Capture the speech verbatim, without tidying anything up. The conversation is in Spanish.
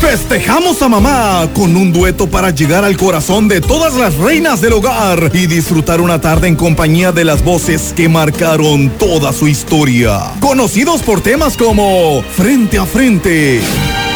Festejamos a mamá con un dueto para llegar al corazón de todas las reinas del hogar y disfrutar una tarde en compañía de las voces que marcaron toda su historia. Conocidos por temas como Frente a Frente,